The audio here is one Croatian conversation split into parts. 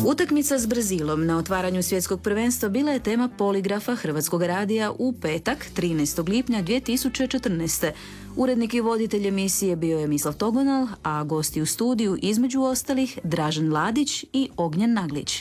Utakmica s Brazilom na otvaranju svjetskog prvenstva bila je tema poligrafa Hrvatskog radija u petak, 13. lipnja 2014. Urednik i voditelj emisije bio je Mislav Togonal, a gosti u studiju između ostalih Dražen Ladić i Ognjen Naglić.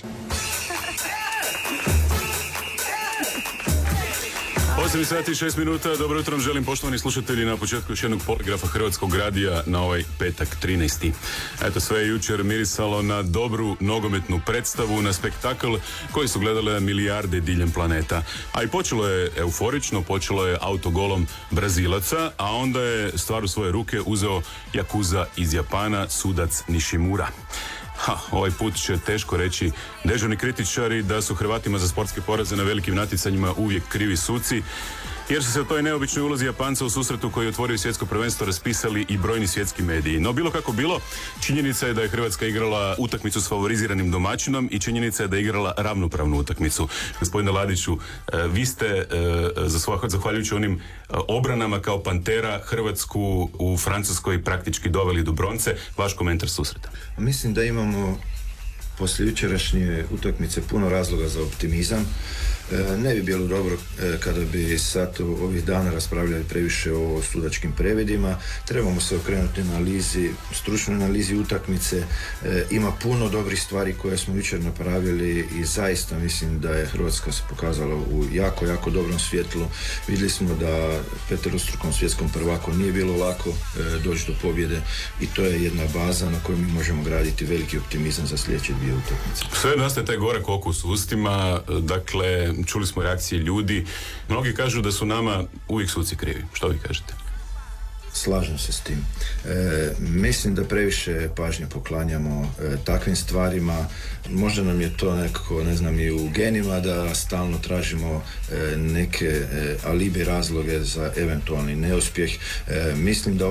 8 sati i 6 minuta, dobro jutro vam želim poštovani slušatelji na početku još jednog poligrafa Hrvatskog radija na ovaj petak 13. Eto, sve je jučer mirisalo na dobru nogometnu predstavu, na spektakl koji su gledale milijarde diljem planeta. A i počelo je euforično, počelo je autogolom Brazilaca, a onda je stvar u svoje ruke uzeo Yakuza iz Japana, sudac Nishimura. Ovaj put će teško reći dežurni kritičari da su Hrvatima za sportske poraze na velikim natjecanjima uvijek krivi suci, jer su se o toj neobičnoj ulozi Japanca u susretu koji je otvorio svjetsko prvenstvo raspisali i brojni svjetski mediji. No bilo kako bilo, činjenica je da je Hrvatska igrala utakmicu s favoriziranim domaćinom i činjenica je da je igrala ravnopravnu utakmicu. Gospodine Ladiću, vi ste zahvaljujući onim obranama kao Pantera Hrvatsku u Francuskoj praktički doveli do bronce. Vaš komentar susreta? Mislim da imamo poslije jučerašnje utakmice puno razloga za optimizam. Ne bi bilo dobro kada bi sad ovih dana raspravljali previše o sudačkim previdima. Trebamo se okrenuti analizi, stručnoj analizi utakmice. Ima puno dobrih stvari koje smo jučer napravili i zaista mislim da je Hrvatska se pokazala u jako, jako dobrom svjetlu. Vidjeli smo da peterostrukom svjetskom prvaku nije bilo lako doći do pobjede i to je jedna baza na kojoj mi možemo graditi veliki optimizam za sljedeće dvije utakmice. Sve nastaje taj gorak okus u ustima, dakle, čuli smo reakcije ljudi. Mnogi kažu da su nama uvijek suci krivi. Što vi kažete? Slažem se s tim. Mislim da previše pažnje poklanjamo takvim stvarima. Možda nam je to nekako, ne znam, i u genima da stalno tražimo neke alibi razloge za eventualni neuspjeh. Mislim da